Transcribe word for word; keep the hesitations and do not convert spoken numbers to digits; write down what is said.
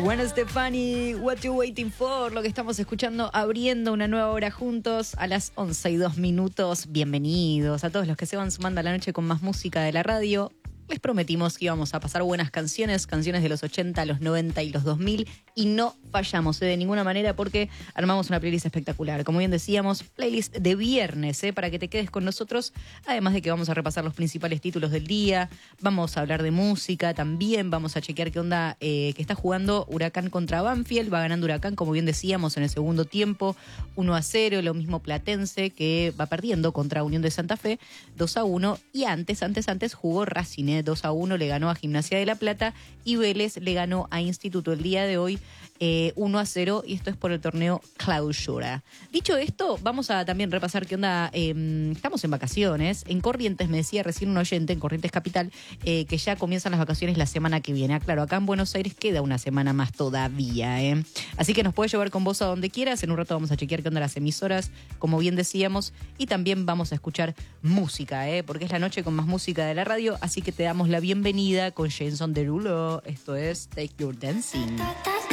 Gwen Stefani, What You Waiting For, lo que estamos escuchando, abriendo una nueva hora juntos a las once y dos minutos. Bienvenidos a todos los que se van sumando a la noche con más música de la radio. Les prometimos que íbamos a pasar buenas canciones, canciones de los ochenta, los noventa y los dos mil, y no fallamos ¿eh? de ninguna manera porque armamos una playlist espectacular. Como bien decíamos, playlist de viernes, ¿eh? para que te quedes con nosotros, además de que vamos a repasar los principales títulos del día, vamos a hablar de música, también vamos a chequear qué onda eh, que está jugando Huracán contra Banfield. Va ganando Huracán, como bien decíamos, en el segundo tiempo, uno a cero, lo mismo Platense, que va perdiendo contra Unión de Santa Fe, dos a uno, y antes, antes, antes jugó Racing, ¿eh? dos a uno le ganó a Gimnasia de La Plata, y Vélez le ganó a Instituto el día de hoy eh, uno a cero, y esto es por el torneo Clausura. Dicho esto, vamos a también repasar qué onda. Eh, estamos en vacaciones. En Corrientes, me decía recién un oyente, en Corrientes Capital, eh, que ya comienzan las vacaciones la semana que viene. Ah, claro, acá en Buenos Aires queda una semana más todavía. ¿eh? Así que nos puedes llevar con vos a donde quieras. En un rato vamos a chequear qué onda las emisoras, como bien decíamos, y también vamos a escuchar música, ¿eh? porque es la noche con más música de la radio, así que te damos la bienvenida con Jason Derulo. Esto es Take Your Dancing.